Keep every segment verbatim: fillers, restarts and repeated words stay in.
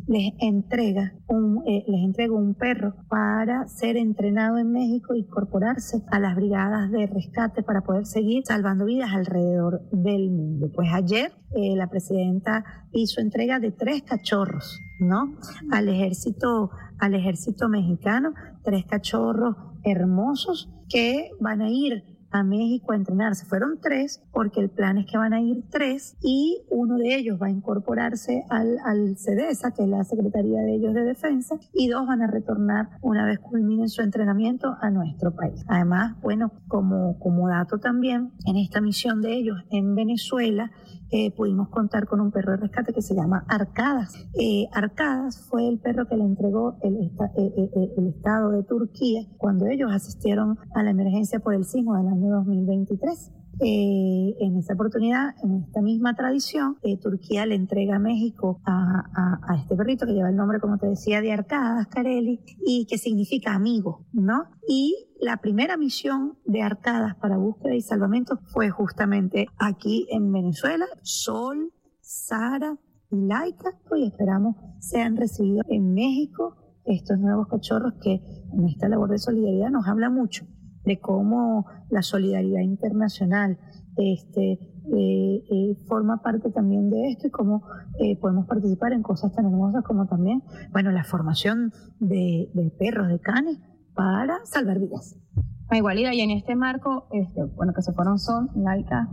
les entrega un, eh, les entrega un perro para ser entrenado en México e incorporarse a las brigadas de rescate para poder seguir salvando vidas alrededor del mundo. Pues ayer eh, la presidenta hizo entrega de tres cachorros, ¿no? Al ejército, al ejército mexicano, tres cachorros hermosos que van a ir a México a entrenarse. Fueron tres, porque el plan es que van a ir tres y uno de ellos va a incorporarse al, al SEDESA, que es la Secretaría de ellos de Defensa, y dos van a retornar una vez culminen su entrenamiento a nuestro país. Además, bueno, como, como dato también, en esta misión de ellos en Venezuela, Eh, pudimos contar con un perro de rescate que se llama Arcadas. Eh, Arcadas fue el perro que le entregó el, esta, eh, eh, el Estado de Turquía cuando ellos asistieron a la emergencia por el sismo del año dos mil veintitrés. Eh, en esa oportunidad, en esta misma tradición, eh, Turquía le entrega a México a, a, a este perrito que lleva el nombre, como te decía, de Arcadas, Carelli, y que significa amigo, ¿no? Y la primera misión de Arcadas para búsqueda y salvamento fue justamente aquí en Venezuela. Sol, Sara y Laika, y esperamos sean recibidos en México estos nuevos cachorros que en esta labor de solidaridad nos habla mucho de cómo la solidaridad internacional este, eh, eh, forma parte también de esto y cómo eh, podemos participar en cosas tan hermosas como también, bueno, la formación de, de perros, de canes, para salvar vidas. Igualida, y en este marco, este, bueno, que se fueron Sol, Laika,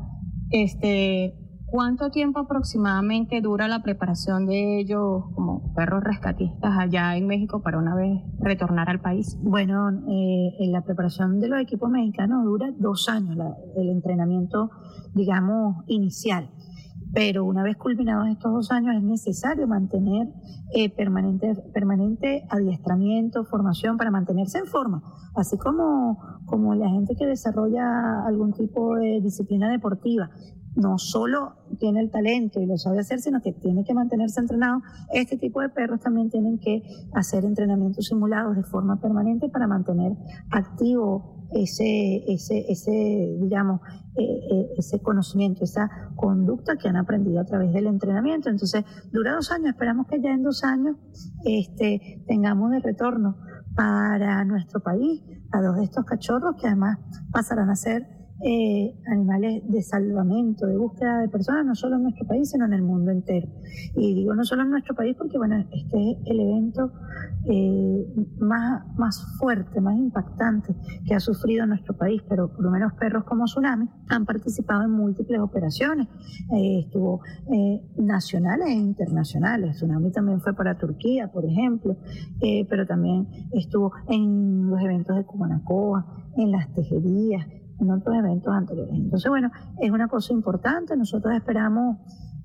este, ¿cuánto tiempo aproximadamente dura la preparación de ellos como perros rescatistas allá en México para una vez retornar al país? Bueno, eh, en la preparación de los equipos mexicanos dura dos años, la, el entrenamiento, digamos, inicial. Pero una vez culminados estos dos años es necesario mantener eh, permanente, permanente adiestramiento, formación para mantenerse en forma, así como, como la gente que desarrolla algún tipo de disciplina deportiva. No solo tiene el talento y lo sabe hacer, sino que tiene que mantenerse entrenado. Este tipo de perros también tienen que hacer entrenamientos simulados de forma permanente para mantener activo ese, ese, ese digamos, eh, ese conocimiento, esa conducta que han aprendido a través del entrenamiento. Entonces, dura dos años. Esperamos que ya en dos años este, tengamos de retorno para nuestro país a dos de estos cachorros que además pasarán a ser Eh, animales de salvamento, de búsqueda de personas, no solo en nuestro país, sino en el mundo entero. Y digo no solo en nuestro país porque, bueno, este es el evento eh, más, más fuerte, más impactante que ha sufrido nuestro país, pero por lo menos perros como Tsunami han participado en múltiples operaciones, eh, estuvo eh, nacionales e internacionales. Tsunami también fue para Turquía, por ejemplo, eh, pero también estuvo en los eventos de Cumanacoa, en las tejerías, en otros eventos anteriores. Entonces, bueno, es una cosa importante. Nosotros esperamos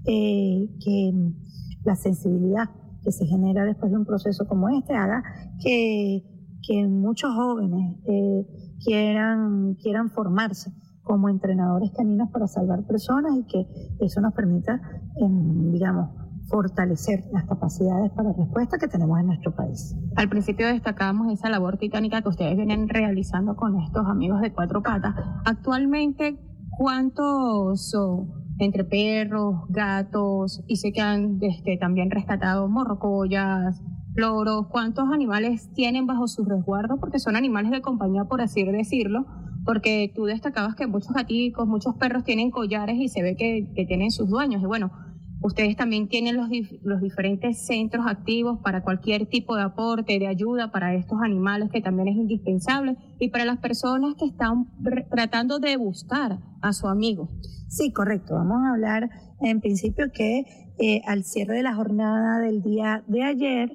eh, que la sensibilidad que se genera después de un proceso como este haga que, que muchos jóvenes eh, quieran, quieran formarse como entrenadores caninos para salvar personas y que eso nos permita, eh, digamos, fortalecer las capacidades para respuesta que tenemos en nuestro país. Al principio destacábamos esa labor titánica que ustedes vienen realizando con estos amigos de cuatro patas. Actualmente, ¿cuántos son entre perros, gatos, y sé que han este, también rescatado morrocoyas, loros? ¿Cuántos animales tienen bajo su resguardo? Porque son animales de compañía, por así decirlo, porque tú destacabas que muchos gaticos, muchos perros tienen collares y se ve que, que tienen sus dueños. Y bueno, ustedes también tienen los, dif- los diferentes centros activos para cualquier tipo de aporte, de ayuda para estos animales, que también es indispensable, y para las personas que están re- tratando de buscar a su amigo. Sí, correcto. Vamos a hablar en principio que eh, al cierre de la jornada del día de ayer,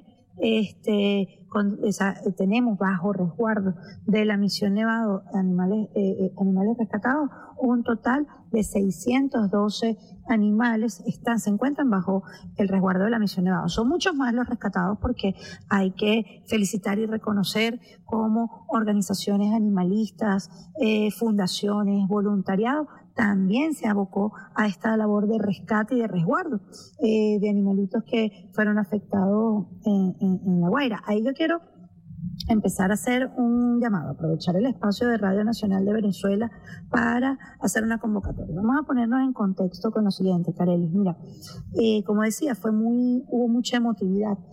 este, con, esa, tenemos bajo resguardo de la misión Nevado animales, eh, animales rescatados un total de seiscientos doce animales están, se encuentran bajo el resguardo de la misión Nevado. Son muchos más los rescatados porque hay que felicitar y reconocer cómo organizaciones animalistas, eh, fundaciones, voluntariado, también se abocó a esta labor de rescate y de resguardo eh, de animalitos que fueron afectados en, en, en La Guaira. Ahí yo quiero empezar a hacer un llamado, aprovechar el espacio de Radio Nacional de Venezuela para hacer una convocatoria. Vamos a ponernos en contexto con lo siguiente, Carelli. Mira, eh, como decía, fue muy, hubo mucha emotividad